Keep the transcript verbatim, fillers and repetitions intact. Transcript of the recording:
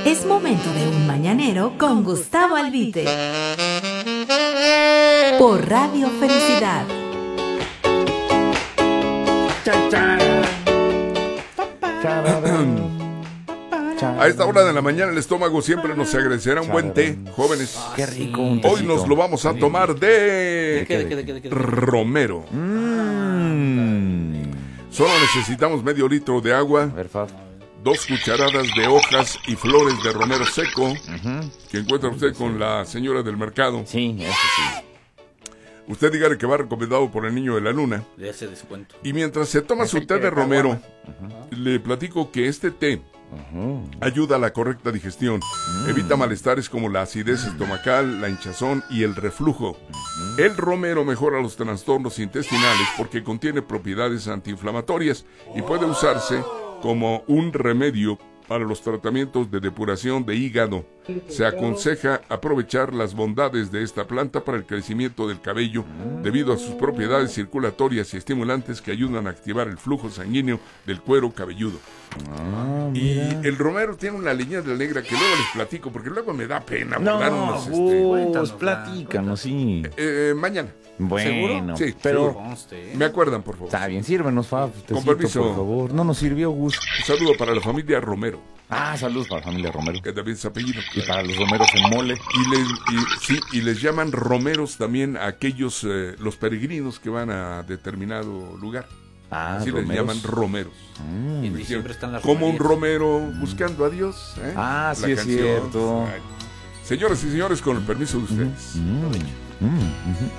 Es momento de un mañanero con Gustavo Albite. Por Radio Felicidad. A esta hora de la mañana el estómago siempre nos agradecerá un buen té, jóvenes. Qué rico. Hoy nos lo vamos a tomar de ¿De qué, de qué, de qué, de qué? romero. Mm. Solo necesitamos medio litro de agua, A ver, Fab. dos cucharadas de hojas y flores de romero seco, Ujú. que encuentra usted con la señora del mercado. Sí, eso sí. Usted dígale que va recomendado por el niño de la luna. De ese descuento. Y mientras se toma su té de romero, le platico que este té Ujú. ayuda a la correcta digestión, evita malestares como la acidez estomacal, la hinchazón y el reflujo. El romero mejora los trastornos intestinales porque contiene propiedades antiinflamatorias y puede usarse como un remedio para los tratamientos de depuración de hígado. Se aconseja aprovechar las bondades de esta planta para el crecimiento del cabello debido a sus propiedades circulatorias y estimulantes que ayudan a activar el flujo sanguíneo del cuero cabelludo. Ah, Y mira. el romero tiene una línea de negra que luego les platico porque luego me da pena hablar No, unos, este, Gus, Cuéntanos, platícanos, sí. eh, mañana. Bueno, Sí, pero seguro. Conste, ¿eh? Me acuerdan, por favor. está bien, sírvenos, Fab. Con tecito, permiso. por favor. No nos sirvió, Gus. Un saludo para la familia Romero, Ah, saludos para la familia Romero. que también es apellido. Y para los romeros en mole. Y, les, y- sí, y les llaman romeros también a aquellos, eh, los peregrinos que van a determinado lugar. Ah, Así les romeros. llaman romeros. Mm. Y en diciembre están las Como un romerías. romero buscando a Dios. ¿eh? Ah, sí La es canción. cierto. Ay. Señoras y señores, con el permiso de ustedes. Mm, mm, ujú.